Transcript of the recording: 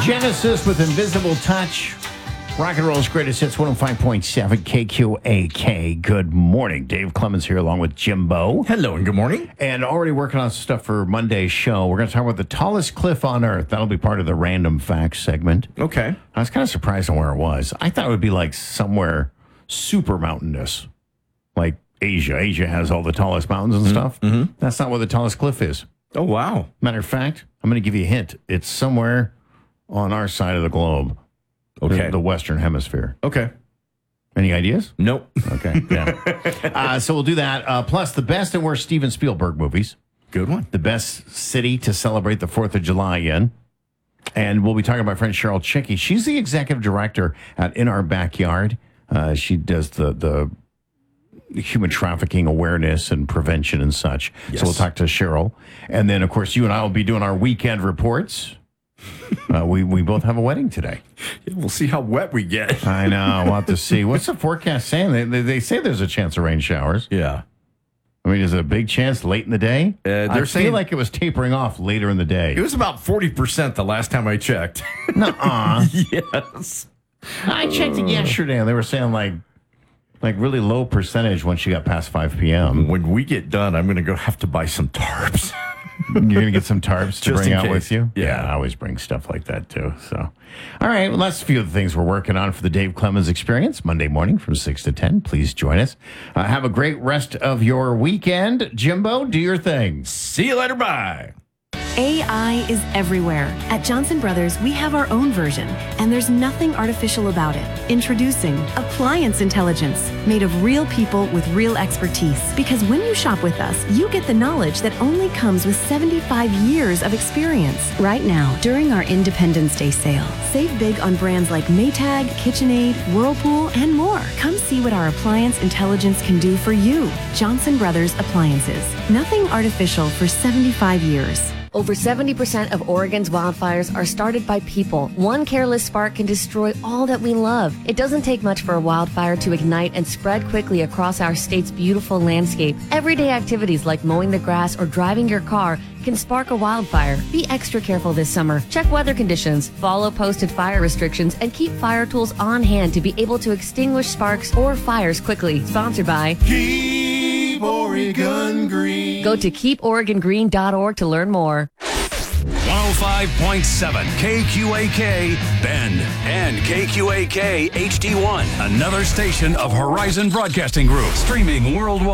Genesis with Invisible Touch. Rock and Roll's greatest hits, 105.7 KQAK. Good morning. Dave Clemens here along with Jimbo. Hello and good morning. And already working on stuff for Monday's show. We're going to talk about the tallest cliff on Earth. That'll be part of the Random Facts segment. Okay. I was kind of surprised on where it was. I thought it would be like somewhere super mountainous, like Asia. Asia has all the tallest mountains and stuff. Mm-hmm. That's not where the tallest cliff is. Oh, wow. Matter of fact, I'm going to give you a hint. It's somewhere on our side of the globe. Okay. The Western Hemisphere. Okay. Any ideas? Nope. Okay. Yeah. So we'll do that. Plus, the best and worst Steven Spielberg movies. Good one. The best city to celebrate the 4th of July in. And we'll be talking to my friend Cheryl Chicky. She's the executive director at In Our Backyard. She does the human trafficking awareness and prevention and such. Yes. So we'll talk to Cheryl. And then, of course, you and I will be doing our weekend reports. We both have a wedding today. Yeah, we'll see how wet we get. I know. We'll have to see. What's the forecast saying? They say there's a chance of rain showers. Yeah. I mean, is it a big chance late in the day? They're saying feel like it was tapering off later in the day. It was about 40% the last time I checked. Nuh-uh. Yes. I checked it yesterday, and they were saying like really low percentage once you got past 5 p.m. When we get done, I'm going to go have to buy some tarps. You're going to get some tarps to Just bring in out case. with you? Yeah. I always bring stuff like that, too. So, all right. Well, that's a few of the things we're working on for the Dave Clemens Experience, Monday morning from 6 to 10. Please join us. Have a great rest of your weekend. Jimbo, do your thing. See you later. Bye. AI is everywhere. At Johnson Brothers, we have our own version, and there's nothing artificial about it. Introducing Appliance Intelligence, made of real people with real expertise. Because when you shop with us, you get the knowledge that only comes with 75 years of experience. Right now, during our Independence Day sale, save big on brands like Maytag, KitchenAid, Whirlpool, and more. Come see what our Appliance Intelligence can do for you. Johnson Brothers Appliances. Nothing artificial for 75 years. Over 70% of Oregon's wildfires are started by people. One careless spark can destroy all that we love. It doesn't take much for a wildfire to ignite and spread quickly across our state's beautiful landscape. Everyday activities like mowing the grass or driving your car can spark a wildfire. Be extra careful this summer. Check weather conditions, follow posted fire restrictions, and keep fire tools on hand to be able to extinguish sparks or fires quickly. Sponsored by Keep Oregon Green. Go to keeporegongreen.org to learn more. 105.7 KQAK Bend and KQAK HD1, another station of Horizon Broadcasting Group, streaming worldwide.